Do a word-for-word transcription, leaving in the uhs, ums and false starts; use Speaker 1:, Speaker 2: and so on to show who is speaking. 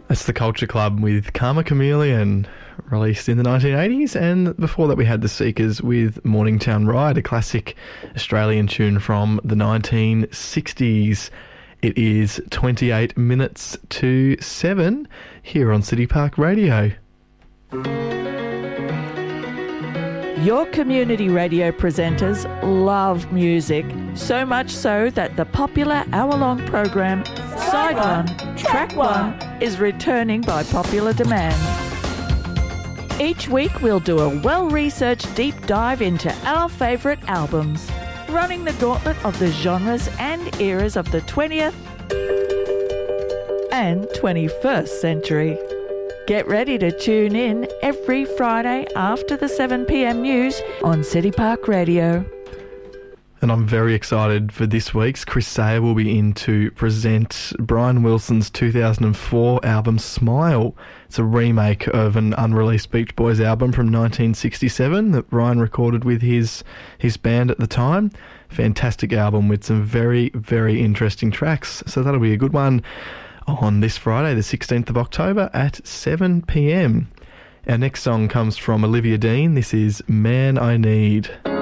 Speaker 1: That's the Culture Club with Karma Chameleon, released in the nineteen eighties, and before that we had the Seekers with Morningtown Ride, a classic Australian tune from the nineteen sixties. It is twenty-eight minutes to seven here on City Park Radio.
Speaker 2: Your community radio presenters love music, so much so that the popular hour-long program Side One, Track One is returning by popular demand. Each week we'll do a well-researched deep dive into our favourite albums, running the gauntlet of the genres and eras of the twentieth and twenty-first century. Get ready to tune in every Friday after the seven p.m. news on City Park Radio.
Speaker 1: And I'm very excited for this week's. Chris Sayer will be in to present Brian Wilson's two thousand four album Smile. It's a remake of an unreleased Beach Boys album from nineteen sixty-seven that Brian recorded with his his band at the time. Fantastic album with some very, very interesting tracks. So that'll be a good one on this Friday, the sixteenth of October at seven p.m. Our next song comes from Olivia Dean. This is Man I Need.